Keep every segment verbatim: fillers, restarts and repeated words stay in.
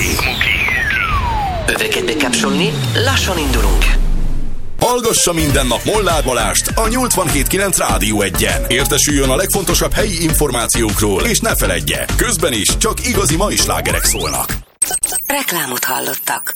Öveket bekapcsolni, lassan indulunk. Hallgassa minden nap Molnár Balást a nyolcvanhét kilenc Rádió egyen. Értesüljön a legfontosabb helyi információkról, és ne feledje, közben is csak igazi mai slágerek szólnak. Reklámot hallottak.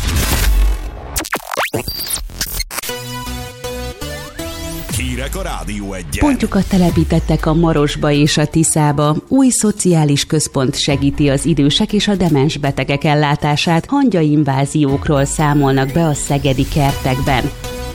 Hírek a Rádió egyen. Pontjukat telepítettek a Marosba és a Tiszába. Új szociális központ segíti az idősek és a demens betegek ellátását. Hangyainváziókról számolnak be a szegedi kertekben.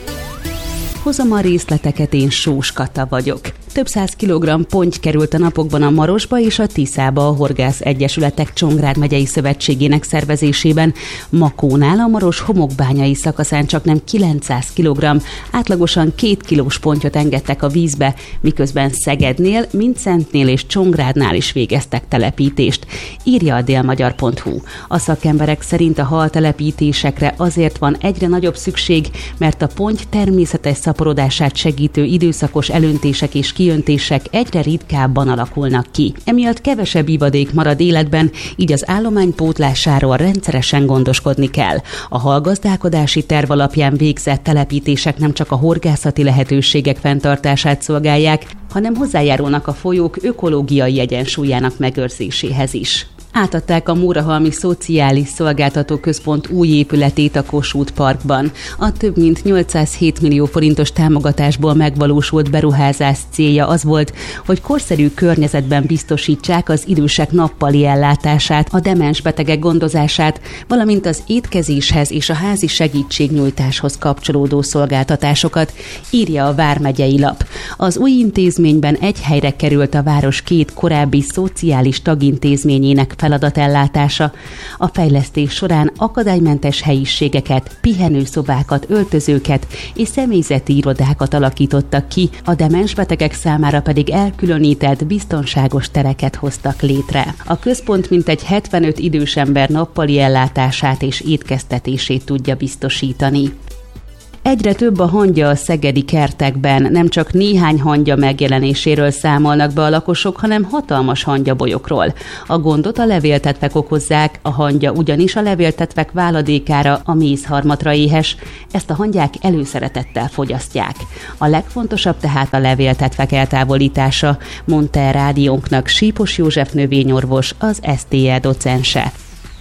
Hozom a részleteket, én Sós Kata vagyok. Több száz kilogramm ponty került a napokban a Marosba és a Tiszába a Horgász Egyesületek Csongrád megyei szövetségének szervezésében. Makónál a Maros homokbányai szakaszán csaknem kilencszáz kilogramm, átlagosan két kilós pontyot engedtek a vízbe, miközben Szegednél, Mindszentynél és Csongrádnál is végeztek telepítést, írja a délmagyar pont hu. A szakemberek szerint a haltelepítésekre azért van egyre nagyobb szükség, mert a ponty természetes szaporodását segítő időszakos elöntések és kiöntések egyre ritkábban alakulnak ki. Emiatt kevesebb ivadék marad életben, így az állomány pótlásáról rendszeresen gondoskodni kell. A halgazdálkodási terv alapján végzett telepítések nem csak a horgászati lehetőségek fenntartását szolgálják, hanem hozzájárulnak a folyók ökológiai egyensúlyának megőrzéséhez is. Átadták a Mórahalmi Szociális Szolgáltató Központ új épületét a Kossuth Parkban. A több mint nyolcszázhét millió forintos támogatásból megvalósult beruházás célja az volt, hogy korszerű környezetben biztosítsák az idősek nappali ellátását, a demens betegek gondozását, valamint az étkezéshez és a házi segítségnyújtáshoz kapcsolódó szolgáltatásokat, írja a Vármegyei Lap. Az új intézményben egy helyre került a város két korábbi szociális tagintézményének feladatellátása. A fejlesztés során akadálymentes helyiségeket, pihenőszobákat, öltözőket és személyzeti irodákat alakítottak ki, a demens betegek számára pedig elkülönített, biztonságos tereket hoztak létre. A központ mintegy hetvenöt idős ember nappali ellátását és étkeztetését tudja biztosítani. Egyre több a hangya a szegedi kertekben, nem csak néhány hangya megjelenéséről számolnak be a lakosok, hanem hatalmas hangyabolyokról. A gondot a levéltetvek okozzák, a hangya ugyanis a levéltetvek váladékára, a mézharmatra éhes, ezt a hangyák előszeretettel fogyasztják. A legfontosabb tehát a levéltetvek eltávolítása, mondta el rádiónknak Sípos József növényorvos, az es té e docense.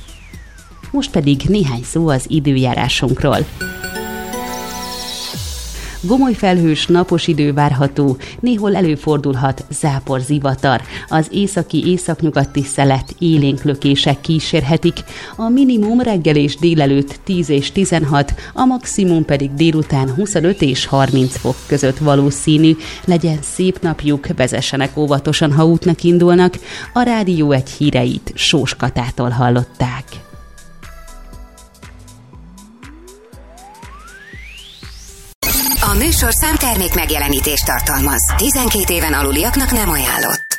Most pedig néhány szó az időjárásunkról. Gomoly felhős, napos idő várható, néhol előfordulhat záporzivatar. Az északi északnyugati szelet élénk lökések kísérhetik, a minimum reggel és délelőtt tíz és tizenhat, a maximum pedig délután huszonöt és harminc fok között valószínű. Legyen szép napjuk, vezessenek óvatosan, ha útnak indulnak. A Rádió egy híreit Sós Katától hallották. A műsorszám termék megjelenítést tartalmaz. tizenkét éven aluliaknak nem ajánlott.